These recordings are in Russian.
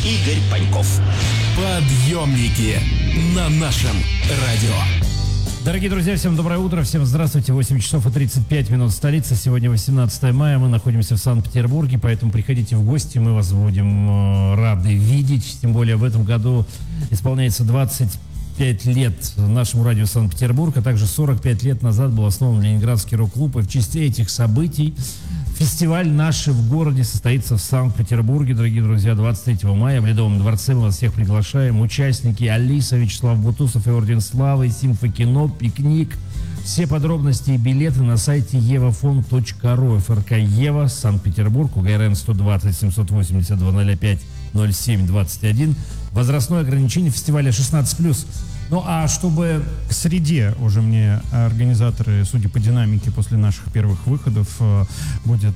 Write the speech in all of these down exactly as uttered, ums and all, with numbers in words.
Игорь Паньков. Подъемники на нашем радио. Дорогие друзья, всем доброе утро, всем здравствуйте. восемь часов и тридцать пять минут столица. Сегодня восемнадцатое мая, мы находимся в Санкт-Петербурге, поэтому приходите в гости, мы вас будем э, рады видеть. Тем более в этом году исполняется двадцать пять лет нашему радио Санкт-Петербург, а также сорок пять лет назад был основан Ленинградский рок-клуб. И в честь этих событий фестиваль «Наши в городе» состоится в Санкт-Петербурге, дорогие друзья, двадцать третьего мая в Ледовом дворце. Мы вас всех приглашаем. Участники: Алиса, Вячеслав Бутусов и Орден Славы, Симфокино, Пикник. Все подробности и билеты на сайте евафон точка ру. ФРК Ева, Санкт-Петербург, УГРН сто двадцать семьсот восемьдесят два ноль пять ноль семь двадцать один. Возрастное ограничение фестиваля шестнадцать плюс. Ну а чтобы... К среде уже мне организаторы, судя по динамике после наших первых выходов, будет,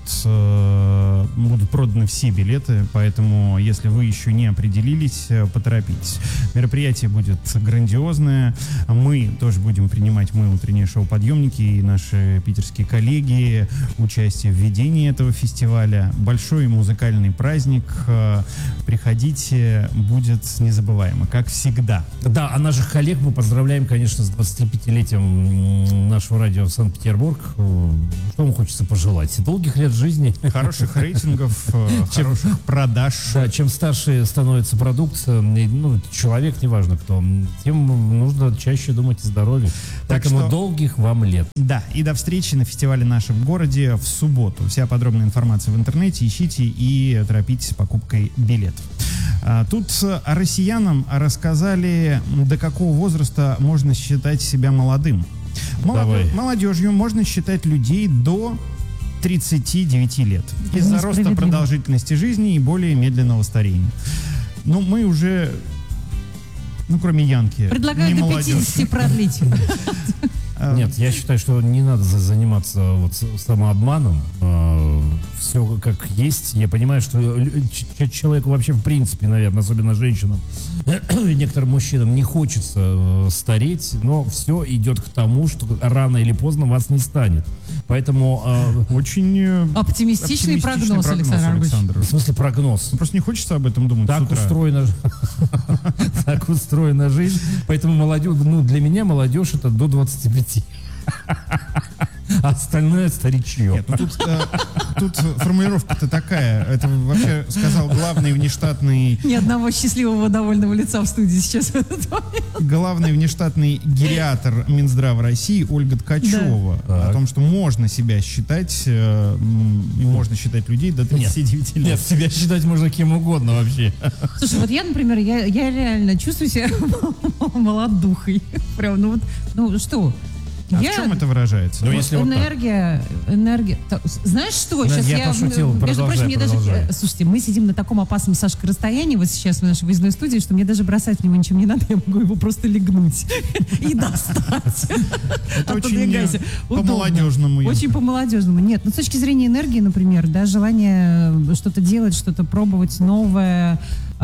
будут проданы все билеты, поэтому если вы еще не определились, поторопитесь. Мероприятие будет грандиозное. Мы тоже будем принимать, мы, утреннее шоу «Подъемники», и наши питерские коллеги, участие в ведении этого фестиваля. Большой музыкальный праздник. Приходите, будет незабываемо, как всегда. Да, а наших коллег мы поздравляем, конечно, с двадцатипятилетием нашего радио Санкт-Петербург. Что вам хочется пожелать? Долгих лет жизни. Хороших рейтингов, хороших продаж. Да, чем старше становится продукция, ну, человек, неважно кто, тем нужно чаще думать о здоровье. Так Поэтому что... долгих вам лет. Да, и до встречи на фестивале «Наши в городе» в субботу. Вся подробная информация в интернете. Ищите и торопитесь с покупкой билетов. Тут россиянам рассказали, до какого возраста можно считать себя молодым. Молод... Молодежью можно считать людей до тридцати девяти лет из-за роста продолжительности жизни и более медленного старения. Но мы уже, ну кроме Янки, предлагаю не до молодежь. пятидесяти продлить. Нет, я считаю, что не надо заниматься вот самообманом. Все как есть. Я понимаю, что человеку вообще в принципе, наверное, особенно женщинам, некоторым мужчинам не хочется стареть, но все идет к тому, что рано или поздно вас не станет. Поэтому... Очень оптимистичный, оптимистичный прогноз, прогноз Александр, Александр. В смысле прогноз? Ну, просто не хочется об этом думать. Так устроена, так устроена жизнь. Поэтому молодежь, ну, для меня молодежь это до двадцати пяти. А остальное старичье. Нет, ну тут, э, тут формулировка-то такая. Это вообще сказал главный внештатный... Ни одного счастливого, довольного лица в студии сейчас в этот момент. Главный внештатный гериатр Минздрава России Ольга Ткачева. Да. О том, что можно себя считать, э, можно считать людей до тридцати девяти лет. Нет, себя считать можно кем угодно вообще. Слушай, вот я, например, я, я реально чувствую себя молодухой. Прям, ну вот, ну что... А я... в чем это выражается? Ну, если энергия, вот энергия. Знаешь что? Да, сейчас я я, пошутил, между прочим, мне даже, слушайте, мы сидим на таком опасном, Сашка, расстоянии вот сейчас в нашей выездной студии, что мне даже бросать в него ничем не надо, я могу его просто легнуть и достать. Это очень по-молодежному. Очень по-молодежному. Нет, ну с точки зрения энергии, например, да, желание что-то делать, что-то пробовать новое.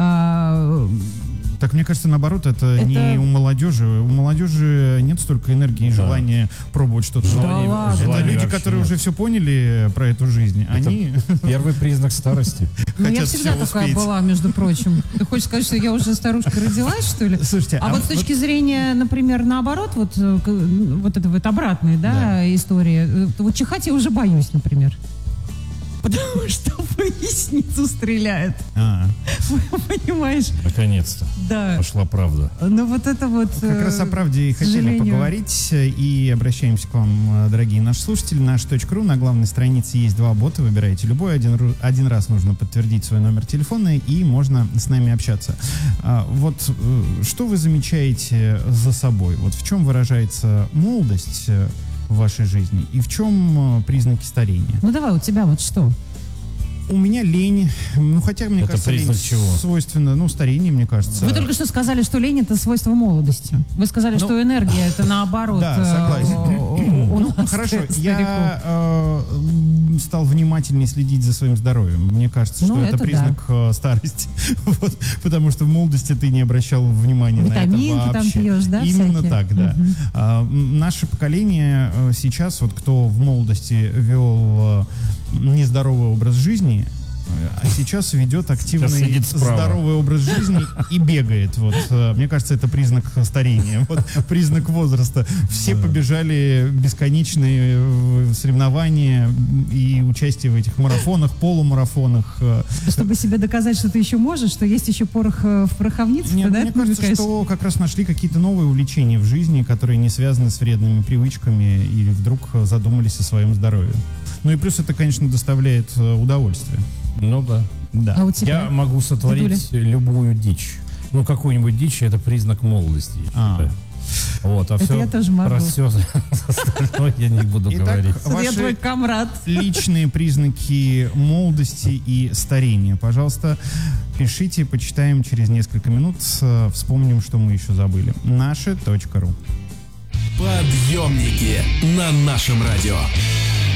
Так, мне кажется, наоборот, это, это не у молодежи. У молодежи нет столько энергии и желания да. пробовать что-то. Желание, да это желание люди, которые нет. уже все поняли про эту жизнь. Это они... первый признак старости. Ну, я всегда такая успеть. была, между прочим. Ты хочешь сказать, что я уже старушка родилась, что ли? Слушайте, а, а вот с точки вот... зрения, например, наоборот, вот, вот это вот обратная да, да. история, вот чихать я уже боюсь, например. Потому что в поясницу стреляет. А. Понимаешь? Наконец-то. Да. Пошла правда. Ну вот это вот... Как раз о правде и хотели поговорить. И обращаемся к вам, дорогие наши слушатели. наш точка ру. На главной странице есть два бота. Выбираете любой. Один, один раз нужно подтвердить свой номер телефона, и можно с нами общаться. А, вот что вы замечаете за собой? Вот в чем выражается молодость в вашей жизни и в чем признаки старения? Ну давай, у тебя вот что? У меня лень, ну хотя, мне это кажется, лень чего? свойственно, ну, старение, мне кажется. Вы только что сказали, что лень — это свойство молодости. Вы сказали, ну, что энергия — это наоборот. Да, согласен. Хорошо, я стал внимательнее следить за своим здоровьем. Мне кажется, что это признак старости. Потому что в молодости ты не обращал внимания на это вообще. Витаминки там пьешь, да? Именно так, да. Наше поколение сейчас, вот кто в молодости вел нездоровый образ жизни, А сейчас ведет активный, сидит справа. здоровый образ жизни и бегает. Вот, э, мне кажется, это признак старения, вот, признак возраста. Все побежали бесконечные э, соревнования и участие в этих марафонах, полумарафонах. э. Чтобы себе доказать, что ты еще можешь, что есть еще порох э, в пороховнице, Нет, ты, да, мне это кажется, намекаешь? что как раз нашли какие-то новые увлечения в жизни, которые не связаны с вредными привычками, и вдруг задумались о своем здоровье. Ну и плюс это, конечно, доставляет э, удовольствие. Ну да. Да. А у тебя? Я могу сотворить любую дичь. Ну, какую-нибудь дичь — это признак молодости. я А. считаю. Вот, а Это все, я тоже могу. про все остальное я не буду Итак, говорить. Вот я твой ваши камрад. личные признаки молодости и старения, пожалуйста, пишите, почитаем через несколько минут, э, вспомним, что мы еще забыли. Наше точка ру. Подъемники на нашем радио.